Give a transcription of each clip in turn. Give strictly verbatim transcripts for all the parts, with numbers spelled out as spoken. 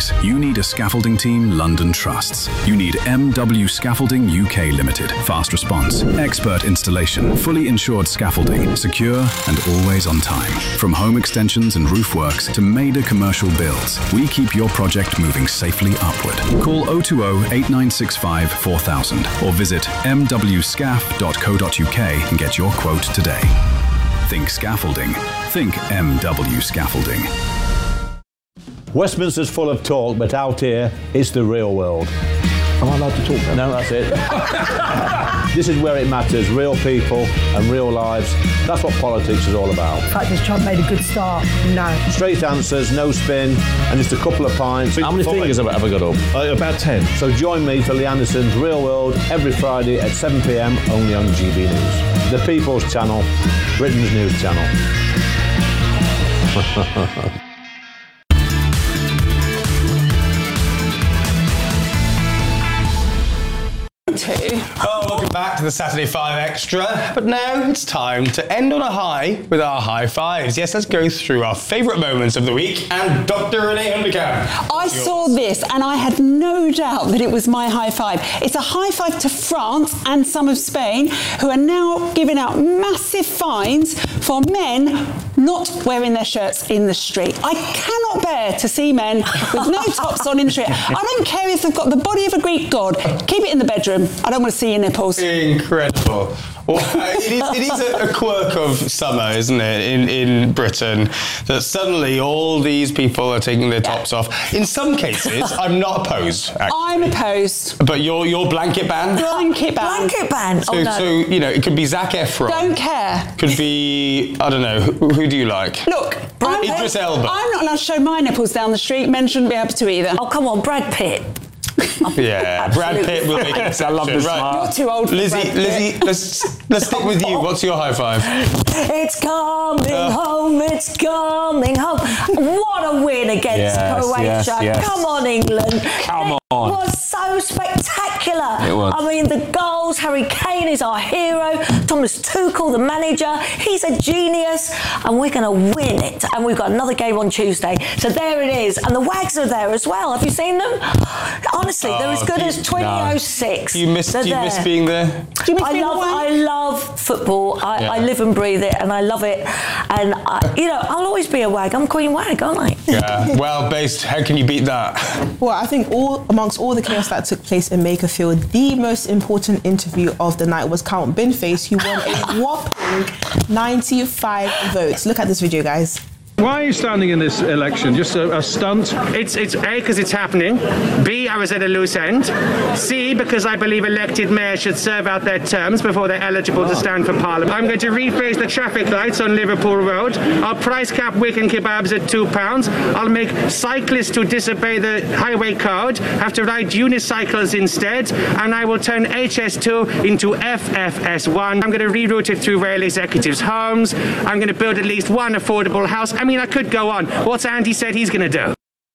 projects, you need a scaffolding team London trusts. You need M W Scaffolding U K Limited. Fast response, expert installation, fully insured scaffolding, secure and always on time. From home extensions and roof works to major commercial builds, we keep your project moving safely upward. Call oh two oh, eight nine six five, four thousand or visit m w scaf dot co dot u k and get your quote today. Think scaffolding. Think M W Scaffolding. Westminster's full of talk, but out here, it's the real world. Am I allowed to talk now? No, that's it. This is where it matters, real people and real lives. That's what politics is all about. In fact, has Trump made a good start? No. Straight answers, no spin, and just a couple of pints. How many fingers have I ever got up? Uh, about ten. So join me for Lee Anderson's Real World every Friday at seven p m only on G B News. The People's Channel, Britain's news channel. Oh, welcome back to the Saturday Five Extra. But now it's time to end on a high with our high fives. Yes, let's go through our favourite moments of the week. And Doctor Renee Hundekamp. I saw this and I had no doubt that it was my high five. It's a high five to France and some of Spain, who are now giving out massive fines for men not wearing their shirts in the street. I cannot bear to see men with no tops on in the street. I don't care if they've got the body of a Greek god. Keep it in the bedroom. I don't want to see your nipples. Incredible. Well, it is, it is a, a quirk of summer, isn't it, in, in Britain, that suddenly all these people are taking their tops off. In some cases, I'm not opposed, actually. I'm opposed. But your your blanket ban? Blanket ban. Blanket ban. So, oh, no. so, you know, it could be Zac Efron. Don't care. Could be, I don't know, who, who do you like? Look, I'm, Idris Elba. I'm not allowed to show my nipples down the street. Men shouldn't be able to either. Oh, come on, Brad Pitt. Yeah, Brad Pitt will make it. I love this. Right. You're too old for Lizzie, Brad Pitt. Lizzie, let's, let's stick with you. What's your high five? It's coming Uh. home, it's coming home. What a win against Yes, Croatia. yes, yes. Come on, England. Come It on. was so spectacular. It was. I mean, the goals, Harry Kane is our hero. Thomas Tuchel, the manager, he's a genius. And we're going to win it. And we've got another game on Tuesday. So there it is. And the Wags are there as well. Have you seen them? Honestly, they're as Oh, good do you- as twenty oh six. Do you miss, They're do you miss there. being there? Do you miss I being love, away? I love football. I, Yeah. I live and breathe it, and I love it. And I, you know, I'll always be a wag. I'm Queen Wag, aren't I? Yeah. Well, based, how can you beat that? Well, I think all amongst all the chaos that took place in Makerfield, the most important interview of the night was Count Binface, who won a whopping ninety-five votes. Look at this video, guys. Why are you standing in this election? Just a, a stunt? It's, it's A, because it's happening. B, I was at a loose end. C, because I believe elected mayors should serve out their terms before they're eligible to stand for parliament. I'm going to rephrase the traffic lights on Liverpool Road. I'll price cap Wigan kebabs at two pounds. I'll make cyclists who disobey the highway code have to ride unicycles instead. And I will turn H S two into F F S one. I'm going to reroute it through rail executives' homes. I'm going to build at least one affordable house. I mean, I could go on. What's Andy said he's going to do?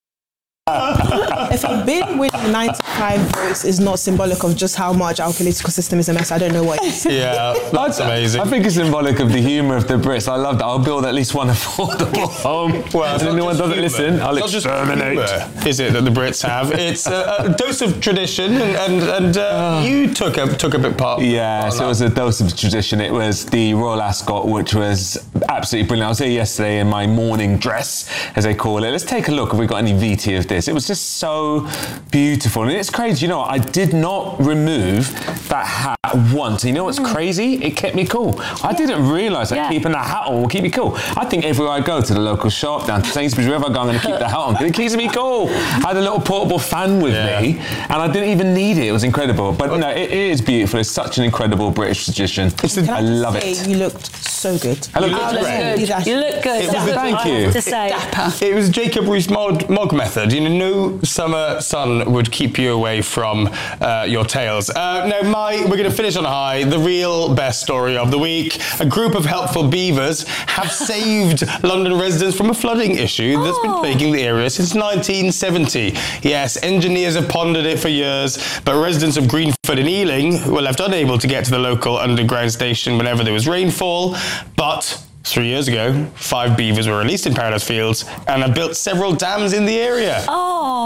If a bid with ninety-five votes is not symbolic of just how much our political system is a mess, I don't know what is. Yeah, that's amazing. I think it's symbolic of the humour of the Brits. I love that. I'll build at least one affordable home. Well, and if anyone doesn't listen, I'll it's not exterminate. Just humour, is it, that the Brits have? It's a, a dose of tradition, and and, and uh, you took a took a big part. Yeah, on so that. it was a dose of tradition. It was the Royal Ascot, which was absolutely brilliant. I was here yesterday in my morning dress, as they call it. Let's take a look if we've got any V T of this. It was just so beautiful. And it's crazy, you know, I did not remove that hat once. And you know what's crazy? It kept me cool. I didn't realise that Yeah. keeping that hat on will keep me cool. I think everywhere I go, to the local shop, down to Sainsbury's, wherever I go, I'm going to keep the hat on. It keeps me cool. I had a little portable fan with Yeah. me, and I didn't even need it. It was incredible. But no, it, it is beautiful. It's such an incredible British tradition. Can I I just love say, it. you looked so good. I look You good. looked great. He's actually- You look good. It was That's the- what thank I you. have to say. Dapper. It was Jacob Rees-Mogg Mogg method. You know, no summer sun would keep you away from uh, your tails. Uh, now, my we're going to finish on a high. The real best story of the week: a group of helpful beavers have saved London residents from a flooding issue that's been Oh. plaguing the area since nineteen seventy. Yes, engineers have pondered it for years, but residents of Greenford and Ealing were left unable to get to the local underground station whenever there was rainfall. But three years ago, five beavers were released in Paradise Fields and have built several dams in the area. Oh.